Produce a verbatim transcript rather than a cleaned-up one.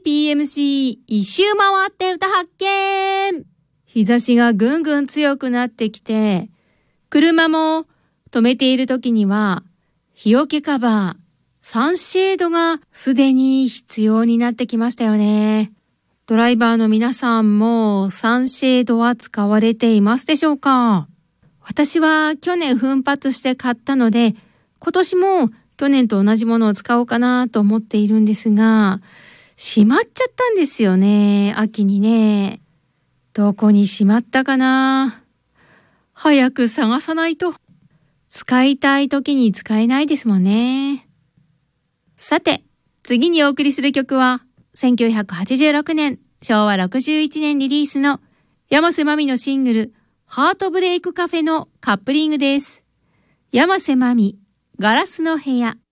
ピーエムシー 一周回って歌発見。日差しがぐんぐん強くなってきて、車も止めている時には日よけカバー、サンシェードがすでに必要になってきましたよね。ドライバーの皆さんもサンシェードは使われていますでしょうか？私は去年奮発して買ったので、今年も去年と同じものを使おうかなと思っているんですが、しまっちゃったんですよね、秋にね。どこにしまったかな？早く探さないと。使いたい時に使えないですもんね。さて、次にお送りする曲は、せんきゅうひゃくはちじゅうろくねん、しょうわろくじゅういちねんリリースの山瀬まみのシングル、ハートブレイクカフェのカップリングです。山瀬まみ、ガラスの部屋。